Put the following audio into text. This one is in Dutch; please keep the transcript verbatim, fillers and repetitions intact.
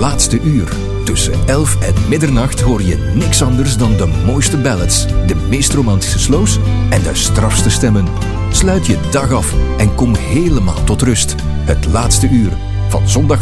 laatste uur. Tussen elf en middernacht hoor je niks anders dan de mooiste ballads, de meest romantische slows en de strafste stemmen. Sluit je dag af en kom helemaal tot rust. Het laatste uur, van zondag